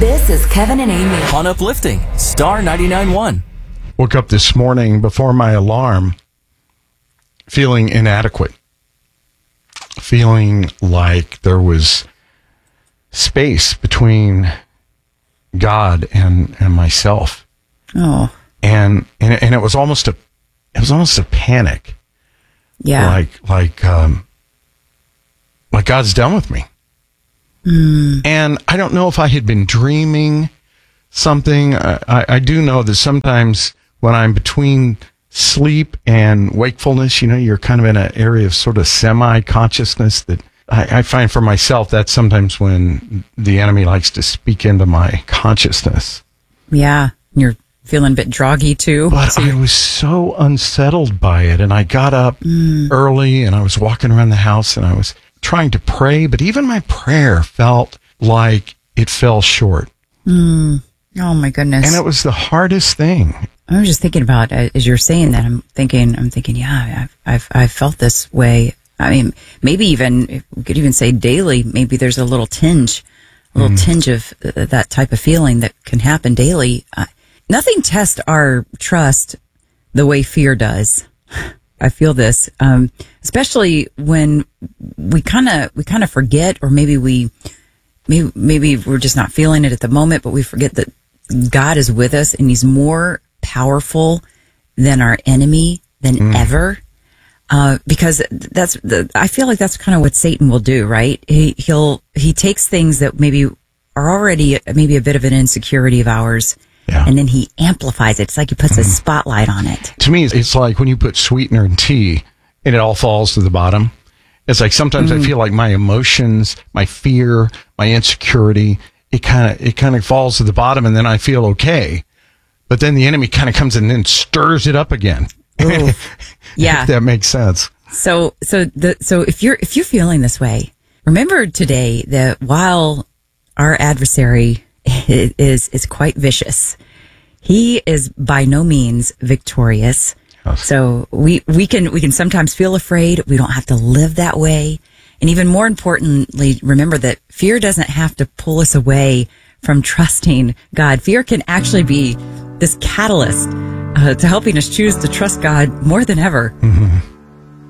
This is Kevin and Amy on Uplifting Star 99.1. Woke up this morning before my alarm feeling inadequate, feeling like there was space between God and myself. Oh, and it was almost a panic. yeah. Like God's done with me. And I don't know if I had been dreaming something. I do know that sometimes when I'm between sleep and wakefulness, you're kind of in an area of sort of semi-consciousness that I find for myself that's sometimes when the enemy likes to speak into my consciousness. Yeah. You're feeling a bit droggy too. But I was so unsettled by it, and I got up early, and I was walking around the house, and I was trying to pray, but even my prayer felt like it fell short. Oh my goodness. And it was the hardest thing. I was just thinking about, as you're saying that, I'm thinking, yeah, I've felt this way. I mean, maybe even, we could even say daily, maybe there's a little tinge of that type of feeling that can happen daily. Nothing tests our trust the way fear does. I feel this, especially when we kind of forget, or maybe we're just not feeling it at the moment, but we forget that God is with us and He's more powerful than our enemy than ever. Because I feel like that's kind of what Satan will do, right? He takes things that maybe are already maybe a bit of an insecurity of ours. Yeah. And then he amplifies it. It's like he puts a spotlight on it. To me, it's like when you put sweetener in tea and it all falls to the bottom. It's like sometimes I feel like my emotions, my fear, my insecurity, it kind of falls to the bottom, and then I feel okay. But then the enemy kind of comes in and stirs it up again. Yeah. If that makes sense. So if you're feeling this way, remember today that while our adversary is quite vicious, he is by no means victorious. So we can sometimes feel afraid. We don't have to live that way. And even more importantly, remember that fear doesn't have to pull us away from trusting God. Fear can actually be this catalyst to helping us choose to trust God more than ever.